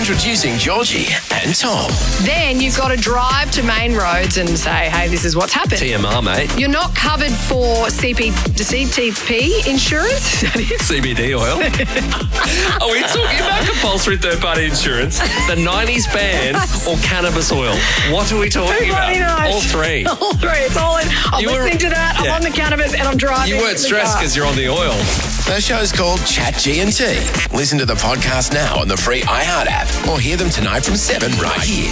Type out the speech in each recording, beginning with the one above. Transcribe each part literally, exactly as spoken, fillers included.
Introducing Georgie and Tom. Then you've got to drive to main roads and say, hey, this is what's happened. T M R, mate. You're not covered for C P, C T P insurance? Is that it? C B D oil. Are we talking about compulsory third-party insurance, the nineties ban, or cannabis oil? What are we talking Everybody about? knows. All three. All three. It's all in. I'm You were- listening to that. Yeah. I'm on the cannabis and I'm driving. You weren't stressed because you're on the oil. The show's called Chat G and T. Listen to the podcast now on the free iHeart app or hear them tonight from seven right here.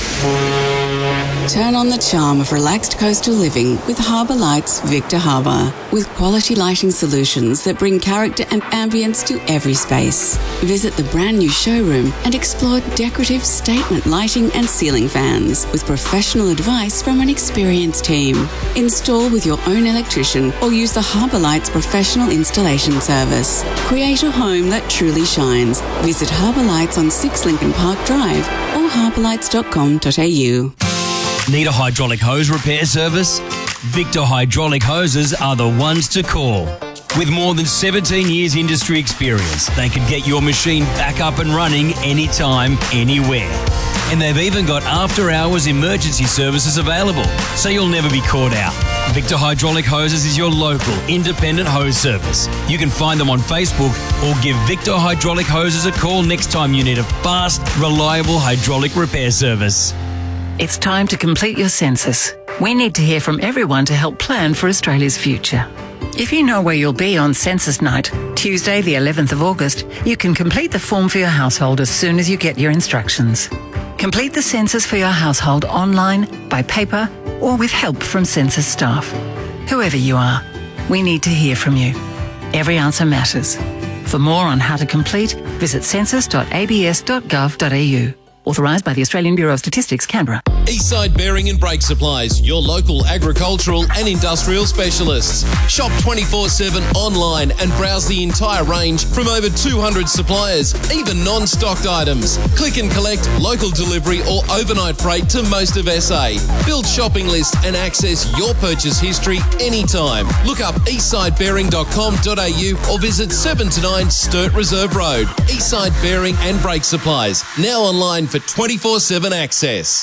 Turn on the charm of relaxed coastal living with Harbour Lights Victor Harbour. With quality lighting solutions that bring character and ambience to every space. Visit the brand new showroom and explore decorative statement lighting and ceiling fans with professional advice from an experienced team. Install with your own electrician or use the Harbour Lights professional installation service. Create a home that truly shines. Visit Harbour Lights on six Lincoln Park Drive or harbour lights dot com dot a u. Need a hydraulic hose repair service? Victor Hydraulic Hoses are the ones to call. With more than seventeen years industry experience, they can get your machine back up and running anytime, anywhere. And they've even got after-hours emergency services available, so you'll never be caught out. Victor Hydraulic Hoses is your local independent hose service. You can find them on Facebook or give Victor Hydraulic Hoses a call next time you need a fast, reliable hydraulic repair service. It's time to complete your census. We need to hear from everyone to help plan for Australia's future. If you know where you'll be on Census Night, Tuesday the eleventh of August, you can complete the form for your household as soon as you get your instructions. Complete the census for your household online, by paper, or with help from census staff. Whoever you are, we need to hear from you. Every answer matters. For more on how to complete, visit census dot a b s dot gov dot a u. Authorised by the Australian Bureau of Statistics, Canberra. Eastside Bearing and Brake Supplies, your local agricultural and industrial specialists. Shop twenty-four seven online and browse the entire range from over two hundred suppliers, even non-stocked items. Click and collect, local delivery or overnight freight to most of S A. Build shopping lists and access your purchase history anytime. Look up eastside bearing dot com dot a u or visit seven to nine Sturt Reserve Road. Eastside Bearing and Brake Supplies, now online for twenty-four seven access.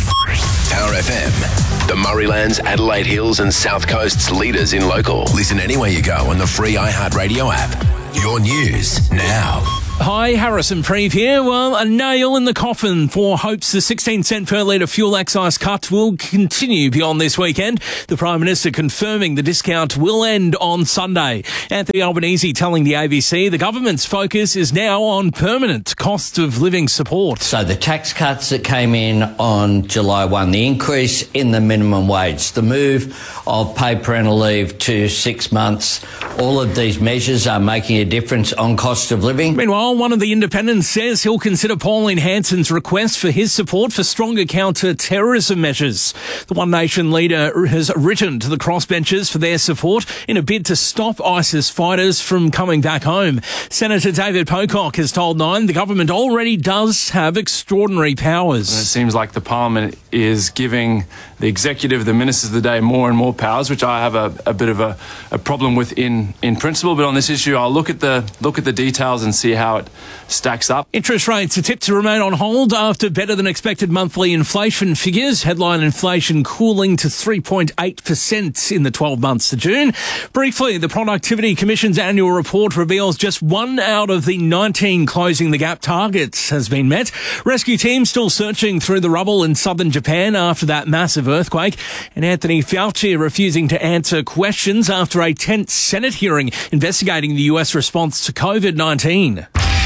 Power F M, the Murraylands, Adelaide Hills and South Coast's leaders in local. Listen anywhere you go on the free iHeartRadio app. Your news now. Hi, Harrison Preeve here. Well, a nail in the coffin for hopes the sixteen cent per litre fuel excise cut will continue beyond this weekend. The Prime Minister confirming the discount will end on Sunday. Anthony Albanese telling the A B C the government's focus is now on permanent cost of living support. So the tax cuts that came in on July first, the increase in the minimum wage, the move of paid parental leave to six months, all of these measures are making a difference on cost of living. Meanwhile, one of the independents says he'll consider Pauline Hanson's request for his support for stronger counter-terrorism measures. The One Nation leader has written to the crossbenchers for their support in a bid to stop ISIS fighters from coming back home. Senator David Pocock has told Nine the government already does have extraordinary powers. And it seems like the Parliament is giving the executive, the ministers of the day, more and more powers, which I have a, a bit of a, a problem with in, in principle. But on this issue, I'll look at the look at the details and see how it stacks up. Interest rates are tipped to remain on hold after better than expected monthly inflation figures. Headline inflation cooling to three point eight percent in the twelve months to June. Briefly, the Productivity Commission's annual report reveals just one out of the nineteen closing the gap targets has been met. Rescue teams still searching through the rubble in southern Japan after that massive earthquake. And Anthony Fauci refusing to answer questions after a tense Senate hearing investigating the U S response to COVID nineteen.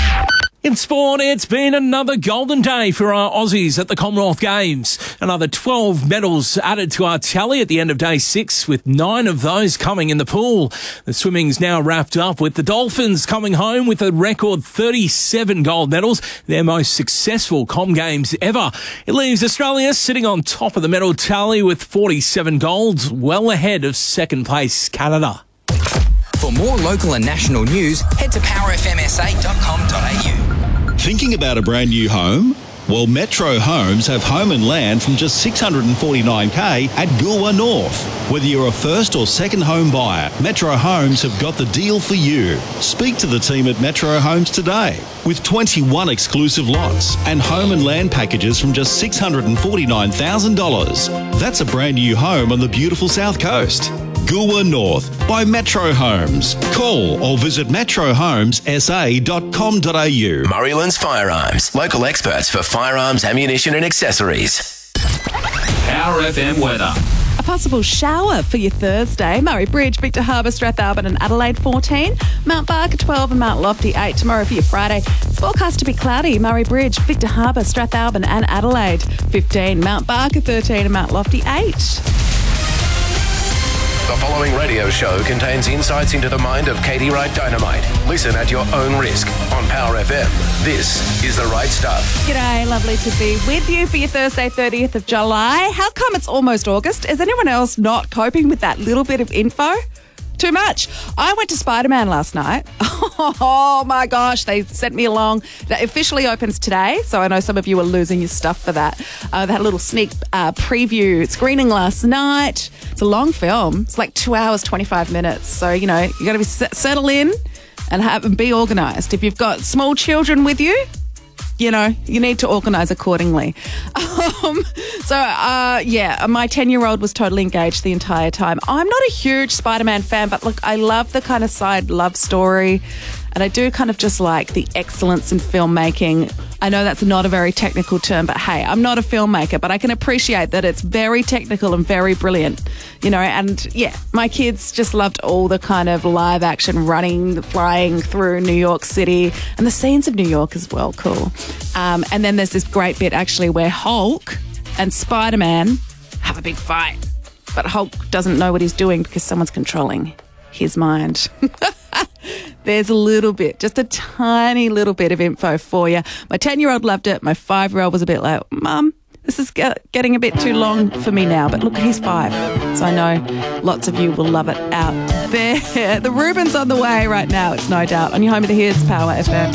In sport, it's been another golden day for our Aussies at the Commonwealth Games. Another twelve medals added to our tally at the end of day six, with nine of those coming in the pool. The swimming's now wrapped up with the Dolphins coming home with a record thirty-seven gold medals, their most successful Com Games ever. It leaves Australia sitting on top of the medal tally with forty-seven golds, well ahead of second place Canada. For more local and national news, head to power f m s a dot com dot a u. Thinking about a brand new home? Well, Metro Homes have home and land from just six hundred forty-nine thousand dollars at Goolwa North. Whether you're a first or second home buyer, Metro Homes have got the deal for you. Speak to the team at Metro Homes today. With twenty-one exclusive lots and home and land packages from just six hundred forty-nine thousand dollars. That's a brand new home on the beautiful South Coast. Goolwa North by Metro Homes. Call or visit metro homes s a dot com dot a u. Murraylands Firearms, local experts for firearms, ammunition and accessories. Power F M weather. A possible shower for your Thursday. Murray Bridge, Victor Harbour, Strathalbyn and Adelaide fourteen. Mount Barker twelve and Mount Lofty eight. Tomorrow for your Friday. It's forecast to be cloudy. Murray Bridge, Victor Harbour, Strathalbyn and Adelaide fifteen. Mount Barker thirteen and Mount Lofty eight. The following radio show contains insights into the mind of Katie Wright Dynamite. Listen at your own risk on Power F M. This is The Right Stuff. G'day, lovely to be with you for your Thursday, thirtieth of July. How come it's almost August? Is anyone else not coping with that little bit of info? Too much. I went to Spider-Man last night. Oh my gosh, they sent me along. That officially opens today, so I know some of you are losing your stuff for that. Uh, they had a little sneak uh, preview screening last night. It's a long film. It's like two hours, twenty-five minutes. So, you know, you got to be set, settle in and have and be organised. If you've got small children with you, you know, you need to organise accordingly. Um, so, uh, yeah, my ten-year-old was totally engaged the entire time. I'm not a huge Spider-Man fan, but look, I love the kind of side love story, and I do kind of just like the excellence in filmmaking. I know that's not a very technical term, but hey, I'm not a filmmaker, but I can appreciate that it's very technical and very brilliant, you know, and yeah, my kids just loved all the kind of live action running, flying through New York City, and the scenes of New York as well, cool. Um, and then there's this great bit actually where Hulk and Spider-Man have a big fight, but Hulk doesn't know what he's doing because someone's controlling his mind. There's a little bit, just a tiny little bit of info for you. My ten-year-old loved it. My five-year-old was a bit like, Mum, this is get, getting a bit too long for me now. But look, he's five. So I know lots of you will love it out there. The Rubens on the way right now, it's no doubt. On your home of the Hits, Power F M.